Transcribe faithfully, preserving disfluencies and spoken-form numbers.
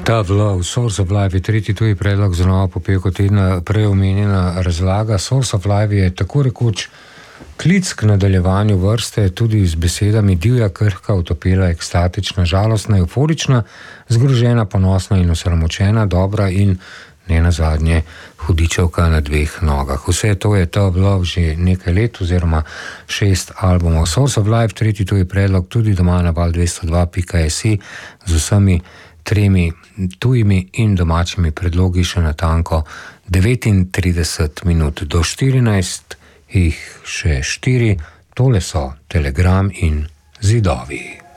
Tough Love, Source of Life je tretji tuji predlog za novo popevko tedna. Prej omenjena razlaga. Source of Life je tako rekoč klic k nadaljevanju vrste, tudi z besedami divja, krhka, utopela, ekstatična, žalostna, euforična, zgrožena, ponosna in osramočena, dobra in nenazadnje hudičevka na dveh nogah. Vse to je Tough Love že nekaj let oziroma šest albumov. Source of Life, tretji tuji predlog, tudi doma na val dvesto dva pika si z vsemi tremi tujimi in domačimi predlogi še natanko devetintrideset minut do štirinajst, jih še štiri, tole so Telegram in Zidovi.